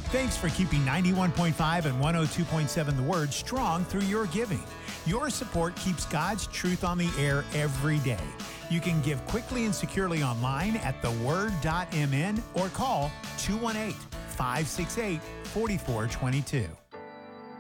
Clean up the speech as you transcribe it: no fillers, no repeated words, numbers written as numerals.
Thanks for keeping 91.5 and 102.7 The Word strong through your giving. Your support keeps God's truth on the air every day. You can give quickly and securely online at theword.mn or call 218-568-4422.